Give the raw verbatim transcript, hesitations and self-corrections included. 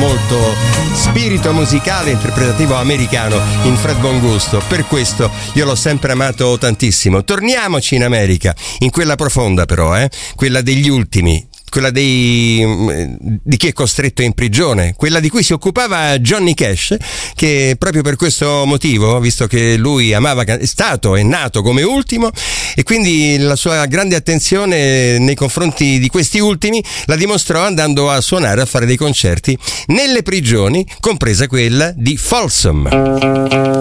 molto spirito musicale interpretativo americano in Fred Bongusto. Per questo io l'ho sempre amato tantissimo. Torniamoci in America, in quella profonda però, eh? quella degli ultimi, quella dei, di chi è costretto in prigione, quella di cui si occupava Johnny Cash, che proprio per questo motivo, visto che lui amava, è stato, è nato come ultimo, e quindi la sua grande attenzione nei confronti di questi ultimi la dimostrò andando a suonare, a fare dei concerti nelle prigioni, compresa quella di Folsom.